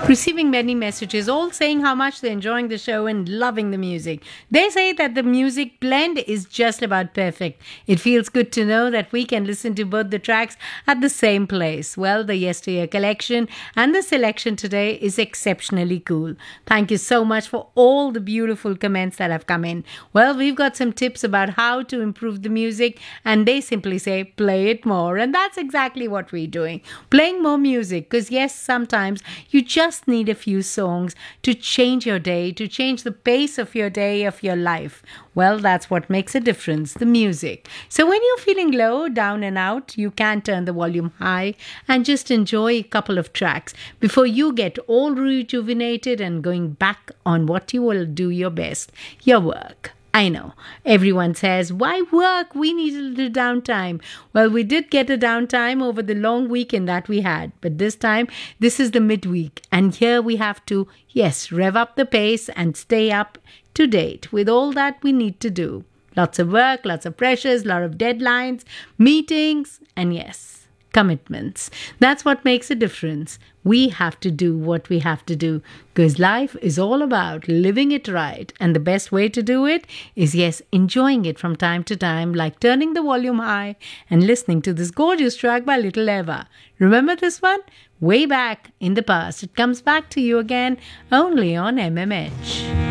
receiving many messages, all saying how much they're enjoying the show and loving the music. They say that the music blend is just about perfect. It feels good to know that we can listen to both the tracks at the same place. Well, the Yesteryear collection and the selection today is exceptionally cool. Thank you so much for all the beautiful comments that have come in. Well, we've got some tips about how to improve the music, and they simply say, play it more. And that's exactly what we're doing. Playing more music, because yes, sometimes you just need a few songs to change your day, to change the pace of your day, of your life. Well, that's what makes a difference, the music. So when you're feeling low, down and out, you can turn the volume high and just enjoy a couple of tracks before you get all rejuvenated and going back on what you will do your best, your work. I know. Everyone says, why work? We need a little downtime. Well, we did get a downtime over the long weekend that we had. But this time, this is the midweek. And here we have to, yes, rev up the pace and stay up to date with all that we need to do. Lots of work, lots of pressures, lot of deadlines, meetings, and yes, commitments. That's what makes a difference. We have to do what we have to do because life is all about living it right. And the best way to do it is, yes, enjoying it from time to time, like turning the volume high and listening to this gorgeous track by Little Eva. Remember this one? Way back in the past. It comes back to you again only on MMH.